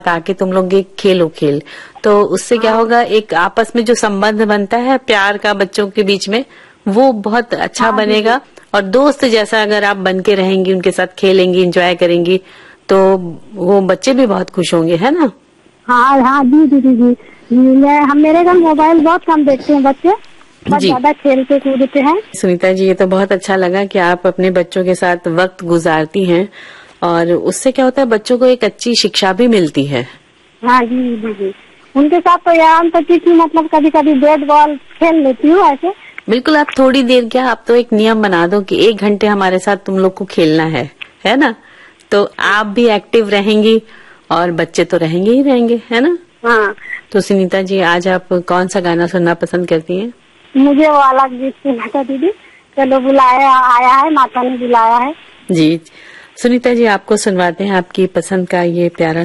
ताकि तुम लोग ये खेलो खेल, तो उससे क्या होगा, एक आपस में जो संबंध बनता है प्यार का बच्चों के बीच में, वो बहुत अच्छा बनेगा। और दोस्त जैसा अगर आप बन के रहेंगी, उनके साथ खेलेंगी, एंजॉय करेंगी, तो वो बच्चे भी बहुत खुश होंगे, है ना। हाँ हाँ जी दीदी जी, हम मेरे घर मोबाइल बहुत कम देखते हैं बच्चे, बहुत ज्यादा खेलते कूदते हैं। सुनीता जी, ये तो बहुत अच्छा लगा कि आप अपने बच्चों के साथ वक्त गुजारती हैं, और उससे क्या होता है, बच्चों को एक अच्छी शिक्षा भी मिलती है। हाँ जी दीदी, उनके साथ तो यार तो किसी मतलब कभी कभी बैट बॉल खेल लेती हूँ ऐसे। बिल्कुल, आप थोड़ी देर क्या, आप तो एक नियम बना दो कि 1 घंटे हमारे साथ तुम लोग को खेलना है ना। तो आप भी एक्टिव रहेंगी और बच्चे तो रहेंगे ही रहेंगे, है ना। हाँ। तो सुनीता जी, आज आप कौन सा गाना सुनना पसंद करती हैं? मुझे वो अलग गीत सुना था दीदी, चलो बुलाया आया है, माता ने बुलाया है। जी सुनीता जी, आपको सुनवाते हैं आपकी पसंद का ये प्यारा